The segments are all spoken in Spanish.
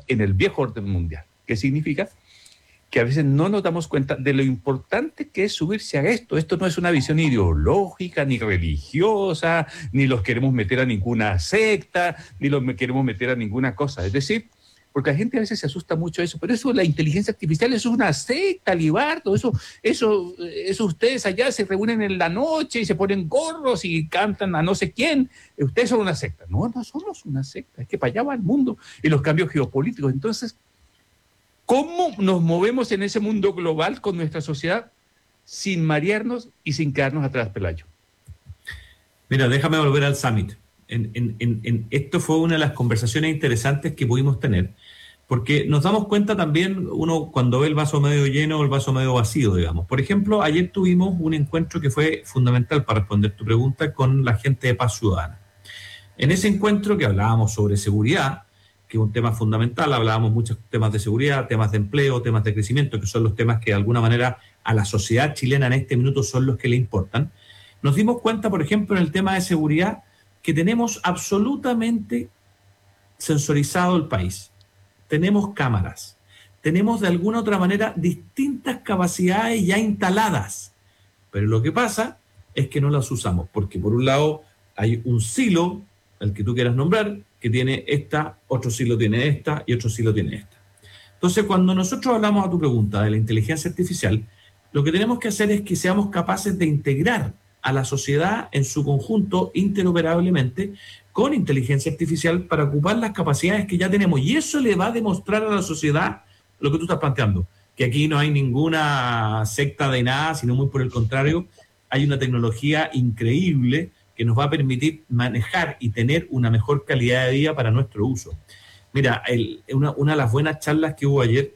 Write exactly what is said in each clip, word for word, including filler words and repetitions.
en el viejo orden mundial. ¿Qué significa? Que a veces no nos damos cuenta de lo importante que es subirse a esto. Esto no es una visión ideológica, ni religiosa, ni los queremos meter a ninguna secta, ni los queremos meter a ninguna cosa. Es decir, porque la gente a veces se asusta mucho de eso, pero eso, la inteligencia artificial, eso es una secta, Libardo, eso, eso, eso ustedes allá se reúnen en la noche y se ponen gorros y cantan a no sé quién. Ustedes son una secta. No, no somos una secta, es que para allá va el mundo y los cambios geopolíticos. Entonces, ¿cómo nos movemos en ese mundo global con nuestra sociedad sin marearnos y sin quedarnos atrás, Pelayo? Mira, déjame volver al Summit. En, en, en, en, esto fue una de las conversaciones interesantes que pudimos tener, porque nos damos cuenta también, uno cuando ve el vaso medio lleno o el vaso medio vacío, digamos. Por ejemplo, ayer tuvimos un encuentro que fue fundamental para responder tu pregunta con la gente de Paz Ciudadana. En ese encuentro que hablábamos sobre seguridad, que es un tema fundamental, hablábamos muchos temas de seguridad, temas de empleo, temas de crecimiento, que son los temas que de alguna manera a la sociedad chilena en este minuto son los que le importan. Nos dimos cuenta, por ejemplo, en el tema de seguridad, que tenemos absolutamente sensorizado el país. Tenemos cámaras, tenemos de alguna otra manera distintas capacidades ya instaladas, pero lo que pasa es que no las usamos, porque por un lado hay un silo, el que tú quieras nombrar, que tiene esta, otro silo tiene esta y otro silo tiene esta. Entonces, cuando nosotros hablamos a tu pregunta de la inteligencia artificial, lo que tenemos que hacer es que seamos capaces de integrar a la sociedad en su conjunto interoperablemente con inteligencia artificial para ocupar las capacidades que ya tenemos. Y eso le va a demostrar a la sociedad lo que tú estás planteando, que aquí no hay ninguna secta de nada, sino muy por el contrario, hay una tecnología increíble que nos va a permitir manejar y tener una mejor calidad de vida para nuestro uso. Mira, el, una, una de las buenas charlas que hubo ayer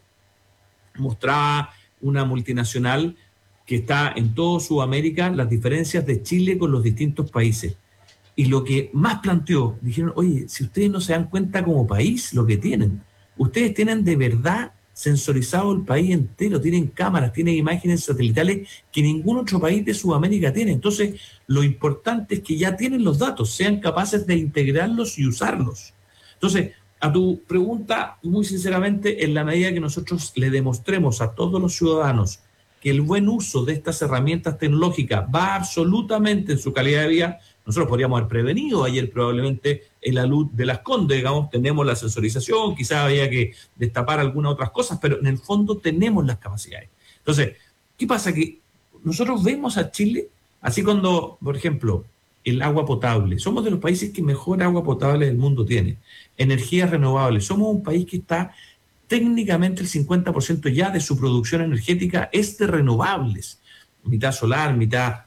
mostraba una multinacional que está en toda Sudamérica, las diferencias de Chile con los distintos países. Y lo que más planteó, dijeron, oye, si ustedes no se dan cuenta como país lo que tienen, ustedes tienen de verdad sensorizado el país entero, tienen cámaras, tienen imágenes satelitales que ningún otro país de Sudamérica tiene. Entonces, lo importante es que ya tienen los datos, sean capaces de integrarlos y usarlos. Entonces, a tu pregunta, muy sinceramente, en la medida que nosotros le demostremos a todos los ciudadanos que el buen uso de estas herramientas tecnológicas va absolutamente en su calidad de vida, nosotros podríamos haber prevenido ayer probablemente en la luz de Las Condes, digamos, tenemos la sensorización, quizás había que destapar algunas otras cosas, pero en el fondo tenemos las capacidades. Entonces, ¿qué pasa? Que nosotros vemos a Chile, así cuando, por ejemplo, el agua potable, somos de los países que mejor agua potable del mundo tiene, energías renovables, somos un país que está técnicamente el cincuenta por ciento ya de su producción energética es de renovables, mitad solar, mitad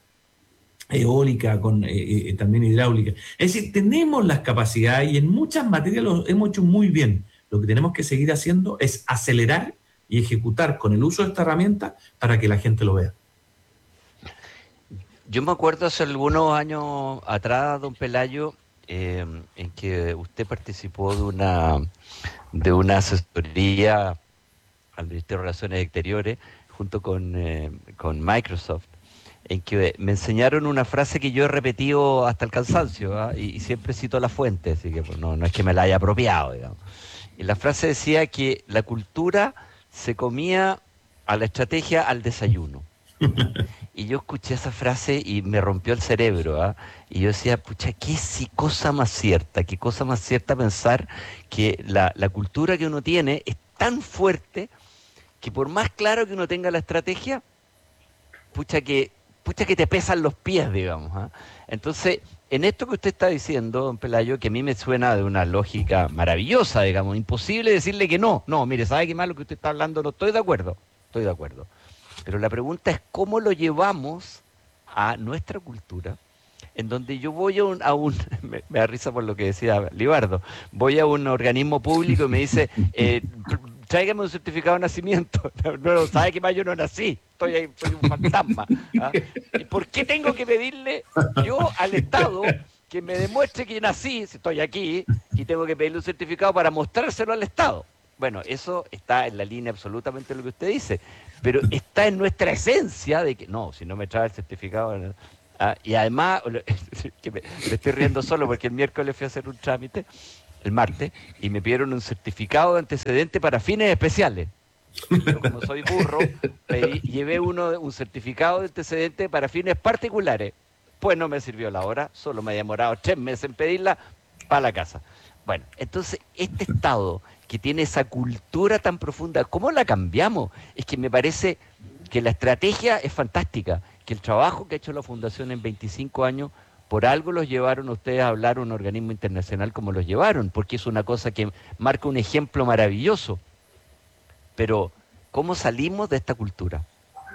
eólica, con, eh, eh, también hidráulica. Es decir, tenemos las capacidades y en muchas materias lo hemos hecho muy bien. Lo que tenemos que seguir haciendo es acelerar y ejecutar con el uso de esta herramienta para que la gente lo vea. Yo me acuerdo hace algunos años atrás, don Pelayo, eh, en que usted participó de una de una asesoría al Ministerio de Relaciones Exteriores junto con, eh, con Microsoft, en que me enseñaron una frase que yo he repetido hasta el cansancio, ¿eh? y, y siempre cito la fuente, así que pues, no, no es que me la haya apropiado, digamos. Y la frase decía que la cultura se comía a la estrategia al desayuno. Y yo escuché esa frase y me rompió el cerebro, ¿eh? Y yo decía, pucha, qué sí, cosa más cierta, qué cosa más cierta pensar que la, la cultura que uno tiene es tan fuerte que por más claro que uno tenga la estrategia, pucha que, pucha que te pesan los pies, digamos, ¿eh? Entonces, en esto que usted está diciendo, don Pelayo, que a mí me suena de una lógica maravillosa, digamos, imposible decirle que no, no, mire, ¿sabe qué más lo que usted está hablando? No estoy de acuerdo, estoy de acuerdo. Pero la pregunta es cómo lo llevamos a nuestra cultura, en donde yo voy a un, a un me, me da risa por lo que decía Libardo, voy a un organismo público y me dice, eh, tráigame un certificado de nacimiento. No, no, ¿sabe qué más? Yo no nací, estoy ahí, soy un fantasma. ¿Ah? ¿Y por qué tengo que pedirle yo al Estado que me demuestre que nací, si estoy aquí, y tengo que pedirle un certificado para mostrárselo al Estado? Bueno, eso está en la línea absolutamente de lo que usted dice, pero está en nuestra esencia de que, no, si no me trae el certificado... Ah, y además, que me, me estoy riendo solo porque el miércoles fui a hacer un trámite, el martes, y me pidieron un certificado de antecedente para fines especiales. Yo, como soy burro, pedí, llevé uno, un certificado de antecedente para fines particulares. Pues no me sirvió la hora, solo me ha demorado tres meses en pedirla para la casa. Bueno, entonces este Estado que tiene esa cultura tan profunda, ¿cómo la cambiamos? Es que me parece que la estrategia es fantástica, que el trabajo que ha hecho la Fundación en veinticinco años, por algo los llevaron a ustedes a hablar a un organismo internacional como los llevaron, porque es una cosa que marca un ejemplo maravilloso. Pero, ¿cómo salimos de esta cultura?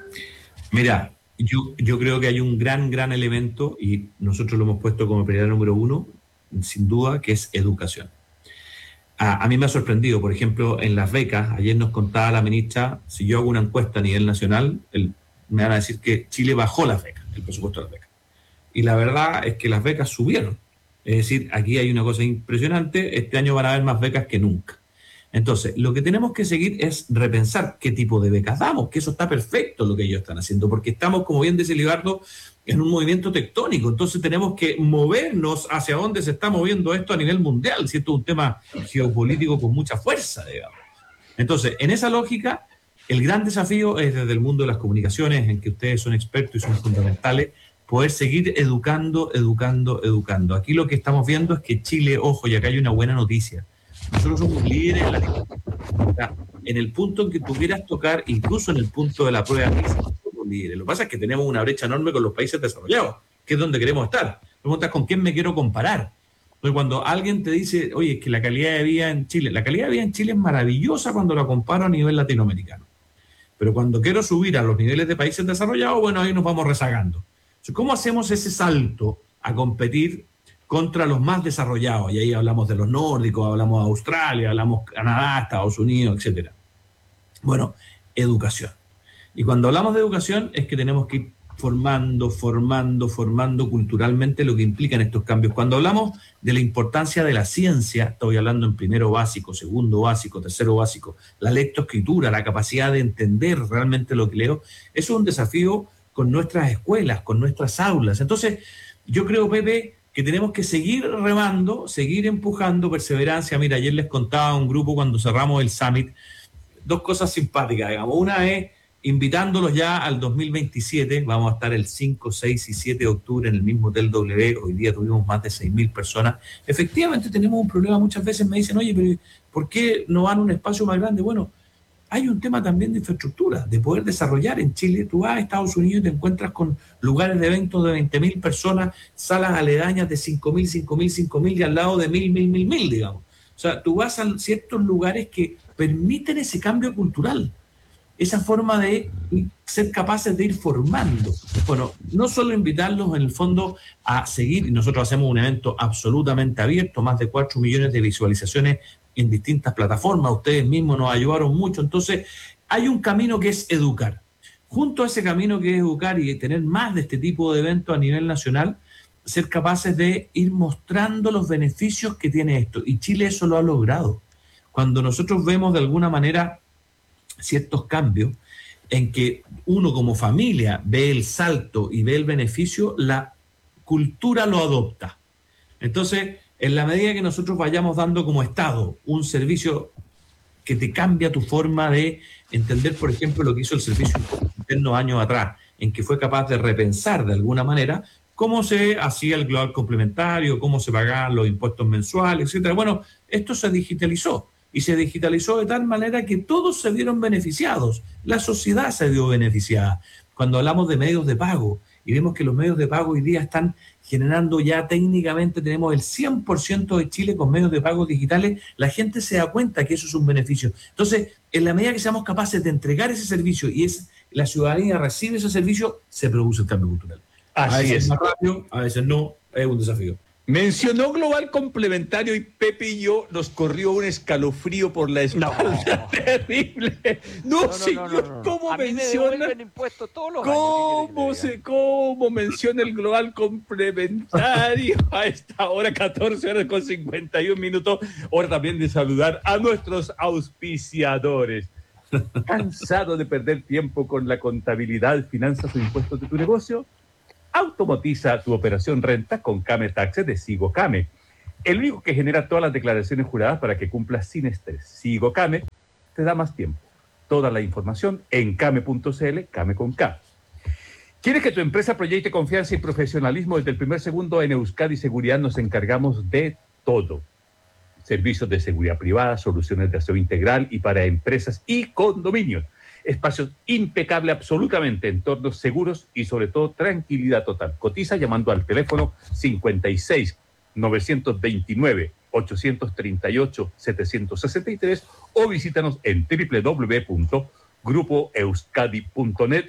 Mira, yo, yo creo que hay un gran, gran elemento, y nosotros lo hemos puesto como prioridad número uno, sin duda, que es educación. A, a mí me ha sorprendido, por ejemplo, en las becas, ayer nos contaba la ministra, si yo hago una encuesta a nivel nacional, el, me van a decir que Chile bajó las becas, el presupuesto de las becas. Y la verdad es que las becas subieron. Es decir, aquí hay una cosa impresionante, este año van a haber más becas que nunca. Entonces, lo que tenemos que seguir es repensar qué tipo de becas damos, que eso está perfecto lo que ellos están haciendo, porque estamos, como bien dice Libardo, en un movimiento tectónico. Entonces tenemos que movernos hacia dónde se está moviendo esto a nivel mundial, si esto es un tema geopolítico con mucha fuerza, digamos. Entonces, en esa lógica, el gran desafío es desde el mundo de las comunicaciones, en que ustedes son expertos y son fundamentales, poder seguir educando, educando, educando. Aquí lo que estamos viendo es que Chile, ojo, y acá hay una buena noticia, nosotros somos líderes en la tecnología. En el punto en que tú quieras tocar, incluso en el punto de la prueba, somos líderes. Lo que pasa es que tenemos una brecha enorme con los países desarrollados, que es donde queremos estar. Preguntas con quién me quiero comparar. Porque cuando alguien te dice, oye, es que la calidad de vida en Chile, la calidad de vida en Chile es maravillosa cuando la comparo a nivel latinoamericano. Pero cuando quiero subir a los niveles de países desarrollados, bueno, ahí nos vamos rezagando. Entonces, ¿cómo hacemos ese salto a competir contra los más desarrollados? Y ahí hablamos de los nórdicos, hablamos de Australia, hablamos de Canadá, Estados Unidos, etcétera. Bueno, educación. Y cuando hablamos de educación es que tenemos que ir formando, formando, formando culturalmente lo que implican estos cambios. Cuando hablamos de la importancia de la ciencia, estoy hablando en primero básico, segundo básico, tercero básico, la lectoescritura, la capacidad de entender realmente lo que leo, eso es un desafío con nuestras escuelas, con nuestras aulas. Entonces, yo creo, Pepe, que tenemos que seguir remando, seguir empujando, perseverancia. Mira, ayer les contaba a un grupo cuando cerramos el Summit, dos cosas simpáticas, digamos. Una es invitándolos ya al dos mil veintisiete, vamos a estar el cinco, seis y siete de octubre en el mismo Hotel W, hoy día tuvimos más de seis mil personas. Efectivamente tenemos un problema, muchas veces me dicen, oye, pero ¿por qué no van a un espacio más grande? Bueno, hay un tema también de infraestructura, de poder desarrollar en Chile. Tú vas a Estados Unidos y te encuentras con lugares de eventos de veinte mil personas, salas aledañas de cinco mil, cinco mil, cinco mil y al lado de mil, mil, mil, mil, digamos. O sea, tú vas a ciertos lugares que permiten ese cambio cultural, esa forma de ser capaces de ir formando. Bueno, no solo invitarlos en el fondo a seguir, y nosotros hacemos un evento absolutamente abierto, más de cuatro millones de visualizaciones en distintas plataformas, ustedes mismos nos ayudaron mucho. Entonces, hay un camino que es educar. Junto a ese camino que es educar y tener más de este tipo de eventos a nivel nacional, ser capaces de ir mostrando los beneficios que tiene esto. Y Chile eso lo ha logrado. Cuando nosotros vemos de alguna manera ciertos cambios en que uno como familia ve el salto y ve el beneficio, la cultura lo adopta. Entonces, en la medida que nosotros vayamos dando como Estado un servicio que te cambia tu forma de entender, por ejemplo, lo que hizo el Servicio Interno años atrás, en que fue capaz de repensar de alguna manera cómo se hacía el global complementario, cómo se pagaban los impuestos mensuales, etcétera. Bueno, esto se digitalizó y se digitalizó de tal manera que todos se vieron beneficiados, la sociedad se vio beneficiada. Cuando hablamos de medios de pago y vemos que los medios de pago hoy día están generando ya técnicamente, tenemos el cien por ciento de Chile con medios de pago digitales, la gente se da cuenta que eso es un beneficio. Entonces, en la medida que seamos capaces de entregar ese servicio y es, la ciudadanía recibe ese servicio, se produce el cambio cultural. Así a veces es. más rápido, a veces no, es un desafío. Mencionó global complementario y Pepe y yo nos corrió un escalofrío por la espalda. No. Terrible. No, no, no señor, no, no, no. ¿Cómo a menciona? Mí me impuestos todos los ¿Cómo años, se, cómo menciona el global complementario a esta hora, catorce horas con cincuenta y un minutos? Hora también de saludar a nuestros auspiciadores. ¿Cansado de perder tiempo con la contabilidad, finanzas o impuestos de tu negocio? Automatiza tu operación renta con Came Taxes de Sigo Came. el único que genera todas las declaraciones juradas para que cumplas sin estrés. Sigo Came, te da más tiempo. Toda la información en came punto cl, Came con K. ¿Quieres que tu empresa proyecte confianza y profesionalismo? Desde el primer segundo en Euskadi Seguridad nos encargamos de todo. Servicios de seguridad privada, soluciones de aseo integral y para empresas y condominios. Espacios impecables absolutamente, entornos seguros y sobre todo tranquilidad total. Cotiza llamando al teléfono cincuenta y seis, novecientos veintinueve, ochocientos treinta y ocho, setecientos sesenta y tres o visítanos en doble u doble u doble u punto grupo euskadi punto net.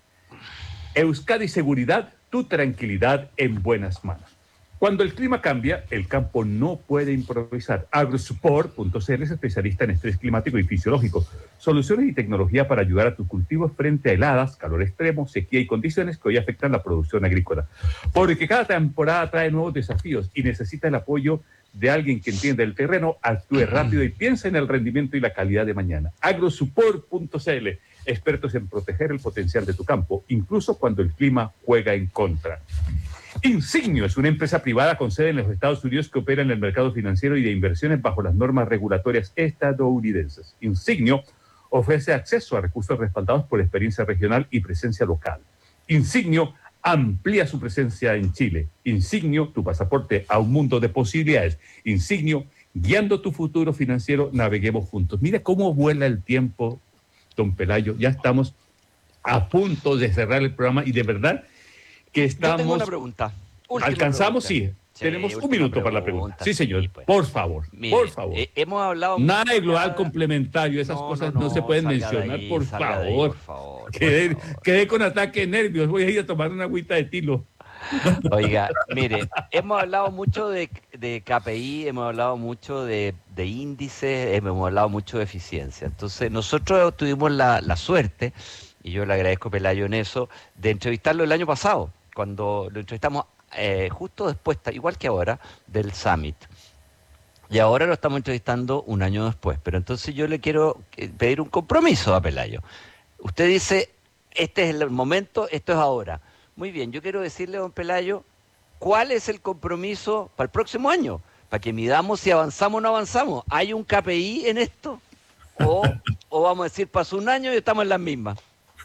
Euskadi Seguridad, tu tranquilidad en buenas manos. Cuando el clima cambia, el campo no puede improvisar. Agrosupport punto cl es especialista en estrés climático y fisiológico. Soluciones y tecnología para ayudar a tus cultivos frente a heladas, calor extremo, sequía y condiciones que hoy afectan la producción agrícola. Porque cada temporada trae nuevos desafíos y necesita el apoyo de alguien que entienda el terreno, actúe rápido y piense en el rendimiento y la calidad de mañana. Agrosupport punto cl, expertos en proteger el potencial de tu campo, incluso cuando el clima juega en contra. Insignio es una empresa privada con sede en los Estados Unidos que opera en el mercado financiero y de inversiones bajo las normas regulatorias estadounidenses. Insignio ofrece acceso a recursos respaldados por experiencia regional y presencia local. Insignio amplía su presencia en Chile. Insignio, tu pasaporte a un mundo de posibilidades. Insignio, guiando tu futuro financiero, naveguemos juntos. Mira cómo vuela el tiempo, don Pelayo. Ya estamos a punto de cerrar el programa y de verdad que estamos... Yo tengo una pregunta. Última ¿Alcanzamos? pregunta. Sí. Sí, tenemos un minuto pregunta, para la pregunta. Sí, sí, señor. pues. Por favor, Mire, por favor. Eh, hemos hablado... Nada de global nada... complementario, esas no, cosas no, no, no, se pueden salga de mencionar, ahí, por, salga de ahí, favor. por favor. Quedé, por favor. quedé con ataque de nervios, voy a ir a tomar una agüita de tilo. Oiga, mire, hemos hablado mucho de, de K P I, hemos hablado mucho de, de índices, hemos hablado mucho de eficiencia. Entonces, nosotros tuvimos la, la suerte, y yo le agradezco a Pelayo en eso, de entrevistarlo el año pasado, cuando lo entrevistamos eh, justo después, igual que ahora, del Summit. Y ahora lo estamos entrevistando un año después. Pero entonces yo le quiero pedir un compromiso a Pelayo. Usted dice, este es el momento, esto es ahora. Muy bien, yo quiero decirle, don Pelayo, ¿cuál es el compromiso para el próximo año? Para que midamos si avanzamos o no avanzamos. ¿Hay un K P I en esto? ¿O, o vamos a decir, pasó un año y estamos en las mismas?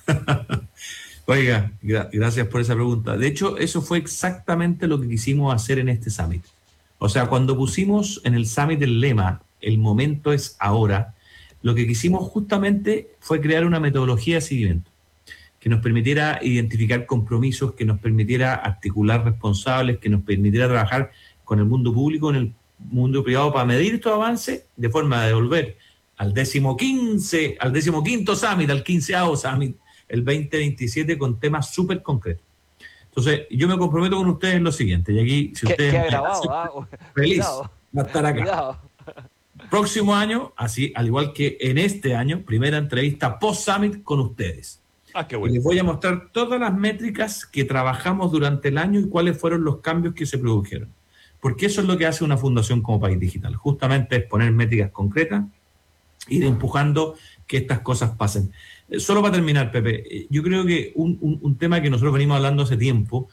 Oiga, gra- gracias por esa pregunta. De hecho, eso fue exactamente lo que quisimos hacer en este Summit. O sea, cuando pusimos en el Summit el lema, el momento es ahora, lo que quisimos justamente fue crear una metodología de seguimiento que nos permitiera identificar compromisos, que nos permitiera articular responsables, que nos permitiera trabajar con el mundo público, en el mundo privado, para medir estos avances de forma de volver al décimo quince, al décimo quinto Summit, al quinceavo Summit, el veinte veintisiete, con temas súper concretos. Entonces, yo me comprometo con ustedes en lo siguiente, y aquí, si ¿Qué, ustedes... qué ha grabado? Ah, feliz cuidado, va a estar acá. cuidado. Próximo año, así, al igual que en este año, primera entrevista post-Summit con ustedes. Ah, qué Y bueno. les voy a mostrar todas las métricas que trabajamos durante el año y cuáles fueron los cambios que se produjeron. Porque eso es lo que hace una fundación como País Digital. Justamente es poner métricas concretas, ir empujando que estas cosas pasen. Eh, Solo para terminar, Pepe, eh, yo creo que un, un, un tema que nosotros venimos hablando hace tiempo,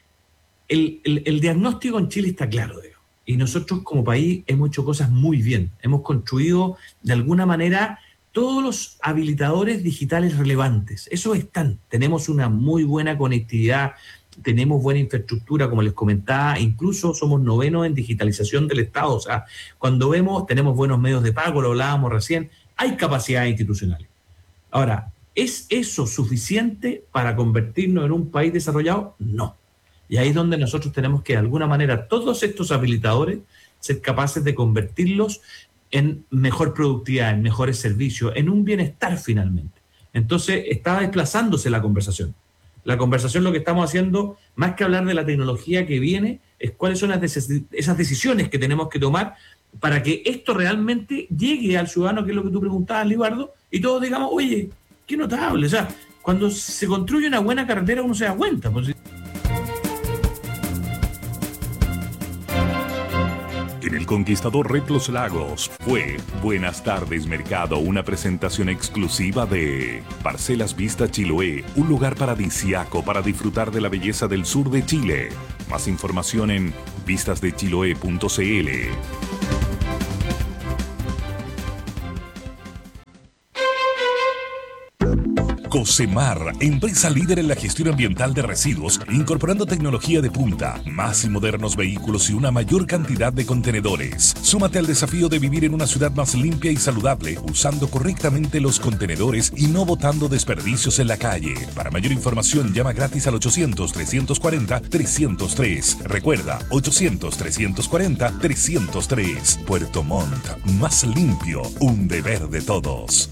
el, el, el diagnóstico en Chile está claro, digo, y nosotros como país hemos hecho cosas muy bien. Hemos construido de alguna manera todos los habilitadores digitales relevantes. Eso están. Tenemos una muy buena conectividad, tenemos buena infraestructura, como les comentaba, incluso somos novenos en digitalización del Estado. O sea, cuando vemos, tenemos buenos medios de pago, lo hablábamos recién, hay capacidades institucionales. Ahora, ¿es eso suficiente para convertirnos en un país desarrollado? No. Y ahí es donde nosotros tenemos que, de alguna manera, todos estos habilitadores, ser capaces de convertirlos en mejor productividad, en mejores servicios, en un bienestar finalmente. Entonces, está desplazándose la conversación. La conversación, lo que estamos haciendo, más que hablar de la tecnología que viene, es cuáles son las decis- esas decisiones que tenemos que tomar para que esto realmente llegue al ciudadano, que es lo que tú preguntabas, Libardo, y todos digamos, oye, qué notable. O sea, cuando se construye una buena carretera uno se da cuenta. Pues. En el El Conquistador Red Los Lagos fue Buenas tardes Mercado, una presentación exclusiva de Parcelas Vista Chiloé, un lugar paradisiaco para disfrutar de la belleza del sur de Chile. Más información en vistas de chiloé punto c l. Cocemar, empresa líder en la gestión ambiental de residuos, incorporando tecnología de punta, más y modernos vehículos y una mayor cantidad de contenedores. Súmate al desafío de vivir en una ciudad más limpia y saludable, usando correctamente los contenedores y no botando desperdicios en la calle. Para mayor información, llama gratis al ochocientos, trescientos cuarenta, trescientos tres. Recuerda, ochocientos, trescientos cuarenta, trescientos tres. Puerto Montt, más limpio, un deber de todos.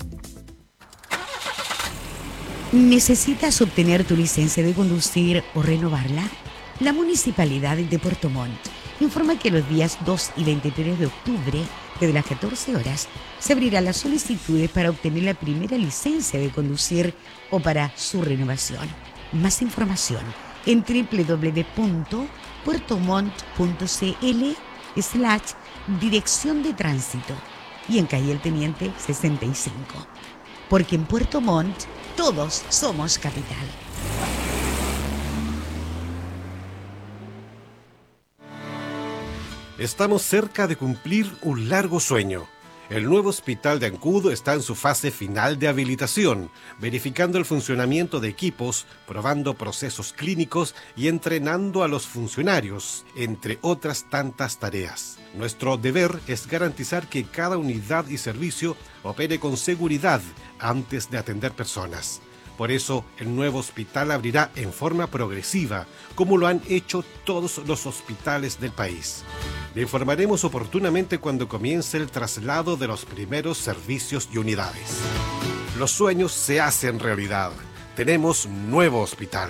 ¿Necesitas obtener tu licencia de conducir o renovarla? La Municipalidad de Puerto Montt informa que los días dos y veintitrés de octubre, desde las catorce horas, se abrirán las solicitudes para obtener la primera licencia de conducir o para su renovación. Más información en doble u doble u doble u punto puerto montt punto c l slash dirección de tránsito y en calle El Teniente sesenta y cinco. Porque en Puerto Montt todos somos capital. Estamos cerca de cumplir un largo sueño. El nuevo hospital de Ancud está en su fase final de habilitación, verificando el funcionamiento de equipos, probando procesos clínicos y entrenando a los funcionarios, entre otras tantas tareas. Nuestro deber es garantizar que cada unidad y servicio opere con seguridad antes de atender personas. Por eso, el nuevo hospital abrirá en forma progresiva, como lo han hecho todos los hospitales del país. Le informaremos oportunamente cuando comience el traslado de los primeros servicios y unidades. Los sueños se hacen realidad. Tenemos nuevo hospital.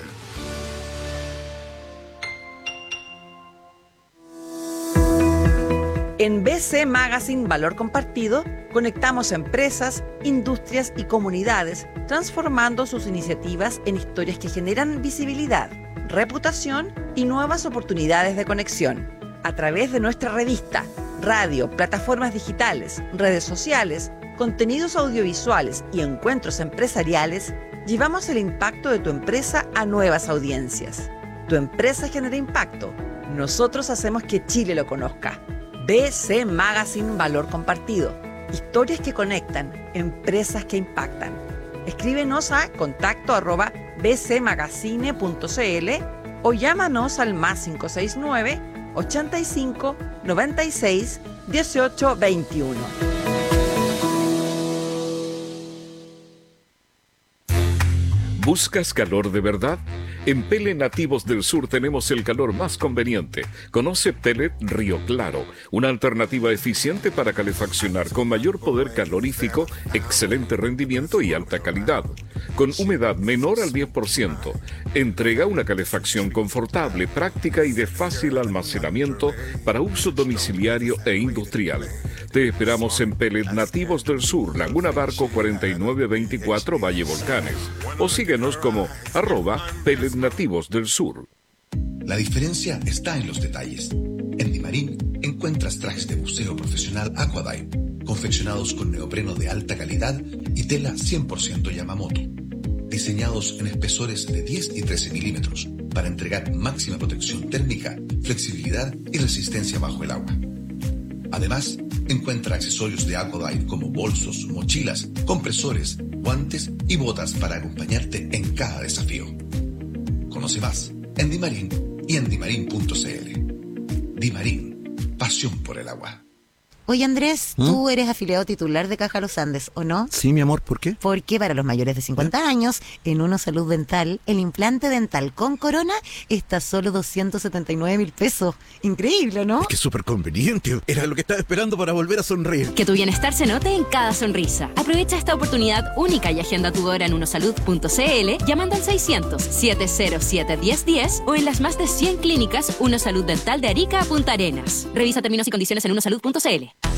En B C Magazine Valor Compartido, conectamos empresas, industrias y comunidades, transformando sus iniciativas en historias que generan visibilidad, reputación y nuevas oportunidades de conexión. A través de nuestra revista, radio, plataformas digitales, redes sociales, contenidos audiovisuales y encuentros empresariales, llevamos el impacto de tu empresa a nuevas audiencias. Tu empresa genera impacto. Nosotros hacemos que Chile lo conozca. B C Magazine Valor Compartido. Historias que conectan, empresas que impactan. Escríbenos a contacto arroba b c magazine punto c l o llámanos al más cinco seis nueve, ochenta y cinco, noventa y seis, dieciocho veintiuno. ¿Buscas calor de verdad? En Pellet Nativos del Sur tenemos el calor más conveniente. Conoce Pellet Río Claro, una alternativa eficiente para calefaccionar con mayor poder calorífico, excelente rendimiento y alta calidad. Con humedad menor al diez por ciento. Entrega una calefacción confortable, práctica y de fácil almacenamiento para uso domiciliario e industrial. Te esperamos en Pellet Nativos del Sur, Laguna Barco cuarenta y nueve veinticuatro, Valle Volcanes. O síguenos como arroba Pellet Nativos del Sur. La diferencia está en los detalles. En Dimarín encuentras trajes de buceo profesional Aquadive, confeccionados con neopreno de alta calidad y tela cien por ciento Yamamoto, diseñados en espesores de diez y trece milímetros para entregar máxima protección térmica, flexibilidad y resistencia bajo el agua. Además, encuentra accesorios de Aquadive como bolsos, mochilas, compresores, guantes y botas para acompañarte en cada desafío. Conoce más en Dimarín y en dimarín punto c l. Dimarín, pasión por el agua. Oye, Andrés, ¿Mm? tú eres afiliado titular de Caja Los Andes, ¿o no? Sí, mi amor, ¿por qué? Porque para los mayores de cincuenta ¿Eh? años, en Uno Salud Dental, el implante dental con corona está a solo doscientos setenta y nueve mil pesos. Increíble, ¿no? Es que es súper conveniente. Era lo que estaba esperando para volver a sonreír. Que tu bienestar se note en cada sonrisa. Aprovecha esta oportunidad única y agenda tu hora en unosalud punto c l llamando al seiscientos, siete cero siete, diez diez o en las más de cien clínicas Uno Salud Dental de Arica a Punta Arenas. Revisa términos y condiciones en unosalud punto c l.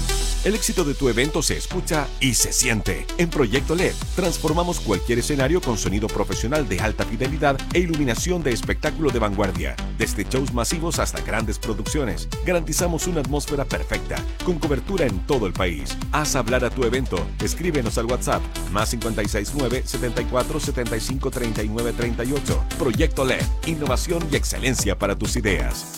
El éxito de tu evento se escucha y se siente. En Proyecto L E D, transformamos cualquier escenario con sonido profesional de alta fidelidad e iluminación de espectáculo de vanguardia. Desde shows masivos hasta grandes producciones, garantizamos una atmósfera perfecta, con cobertura en todo el país. Haz hablar a tu evento. Escríbenos al WhatsApp, más cinco seis nueve, setenta y cuatro, setenta y cinco, treinta y nueve, treinta y ocho. Proyecto L E D, innovación y excelencia para tus ideas.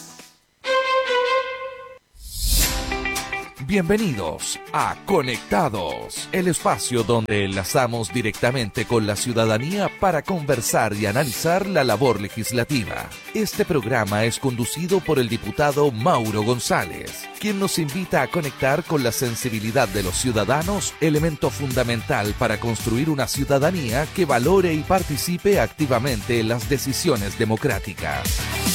Bienvenidos a Conectados, el espacio donde enlazamos directamente con la ciudadanía para conversar y analizar la labor legislativa. Este programa es conducido por el diputado Mauro González, quien nos invita a conectar con la sensibilidad de los ciudadanos, elemento fundamental para construir una ciudadanía que valore y participe activamente en las decisiones democráticas.